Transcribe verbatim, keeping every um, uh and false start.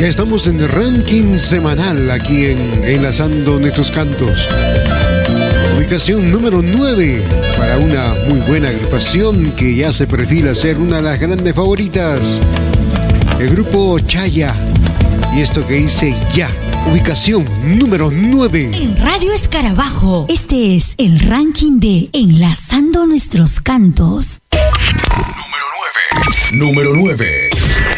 Ya estamos en el ranking semanal aquí en Enlazando Nuestros Cantos. Ubicación número nueve para una muy buena agrupación que ya se perfila a ser una de las grandes favoritas. El grupo Chaya. Y esto que dice Ya. Ubicación número nueve. En Radio Escarabajo, este es el ranking de Enlazando Nuestros Cantos. Número nueve. Número nueve.